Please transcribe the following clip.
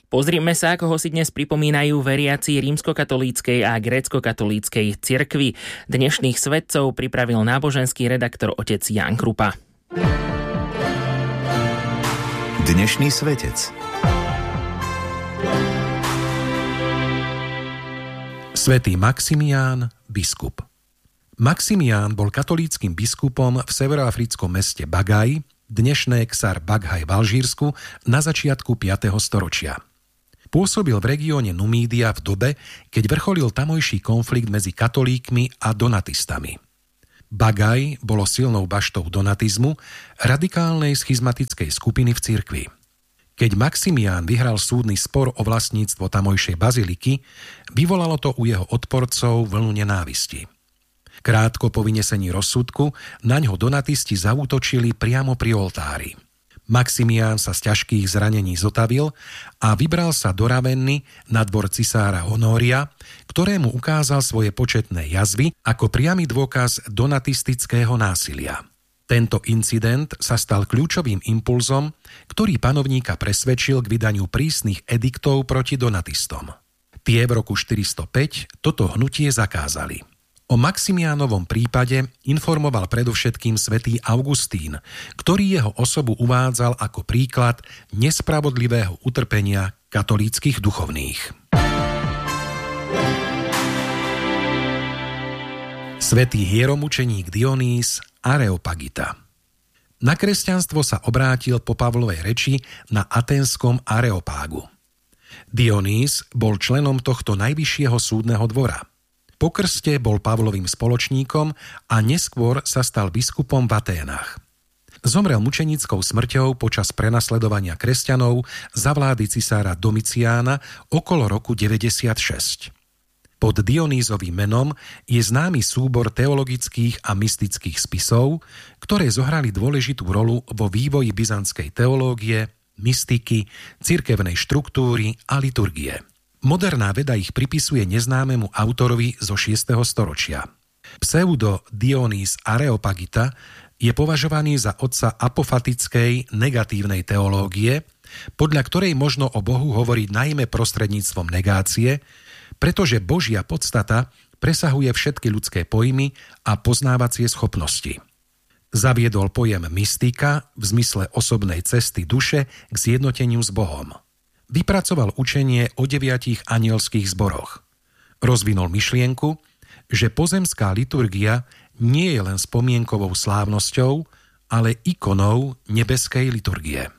Pozrime sa, ako ho si dnes pripomínajú veriaci rímskokatolíckej a gréckokatolíckej cirkvi. Dnešných svetcov pripravil náboženský redaktor otec Ján Krupa. Dnešný svetec. Svätý Maximián, biskup. Maximián bol katolíckym biskupom v severoafrickom meste Bagaj, dnešné Ksar Baghaj v Alžírsku, na začiatku 5. storočia. Pôsobil v regióne Numídia v dobe, keď vrcholil tamojší konflikt medzi katolíkmi a donatistami. Bagaj bolo silnou baštou donatizmu, radikálnej schizmatickej skupiny v cirkvi. Keď Maximián vyhral súdny spor o vlastníctvo tamojšej baziliky, vyvolalo to u jeho odporcov vlnu nenávisti. Krátko po vynesení rozsudku naňho donatisti zaútočili priamo pri oltári. Maximián sa z ťažkých zranení zotavil a vybral sa do Ravenny na dvor cisára Honória, ktorému ukázal svoje početné jazvy ako priamy dôkaz donatistického násilia. Tento incident sa stal kľúčovým impulzom, ktorý panovníka presvedčil k vydaniu prísnych ediktov proti donatistom. Tie v roku 405 toto hnutie zakázali. O Maximiánovom prípade informoval predovšetkým svätý Augustín, ktorý jeho osobu uvádzal ako príklad nespravodlivého utrpenia katolíckych duchovných. Svätý hieromučeník Dionýs Areopagita. Na kresťanstvo sa obrátil po Pavlovej reči na aténskom Areopágu. Dionýs bol členom tohto najvyššieho súdneho dvora. Po krste bol Pavlovým spoločníkom a neskôr sa stal biskupom v Aténach. Zomrel mučenickou smrťou počas prenasledovania kresťanov za vlády cisára Domiciána okolo roku 96. Pod Dionýzovým menom je známy súbor teologických a mystických spisov, ktoré zohrali dôležitú rolu vo vývoji byzantskej teológie, mystiky, cirkevnej štruktúry a liturgie. Moderná veda ich pripisuje neznámemu autorovi zo 6. storočia. Pseudo Dionýs Areopagita je považovaný za otca apofatickej negatívnej teológie, podľa ktorej možno o Bohu hovoriť najmä prostredníctvom negácie, pretože Božia podstata presahuje všetky ľudské pojmy a poznávacie schopnosti. Zaviedol pojem mystika v zmysle osobnej cesty duše k zjednoteniu s Bohom. Vypracoval učenie o 9 anielských zboroch. Rozvinul myšlienku, že pozemská liturgia nie je len spomienkovou slávnosťou, ale ikonou nebeskej liturgie.